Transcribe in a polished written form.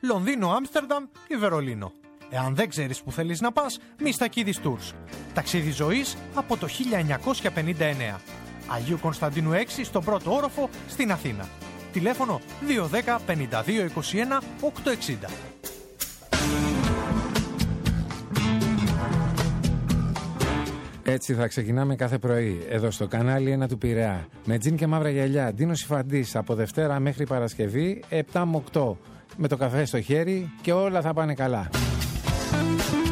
Λονδίνο, Άμστερνταμ ή Βερολίνο. Εάν δεν ξέρεις που θέλεις να πας, Μιστακίδης Tours. Ταξίδι ζωής από το 1959. Αγίου Κωνσταντίνου 6 στον πρώτο όροφο στην Αθήνα. Τηλέφωνο 210 52 21 860. Έτσι θα ξεκινάμε κάθε πρωί, εδώ στο κανάλι 1 του Πειραιά. Με τζιν και μαύρα γυαλιά, Ντίνος Ιφαντής, από Δευτέρα μέχρι Παρασκευή, 7 με 8. Με το καφέ στο χέρι και όλα θα πάνε καλά.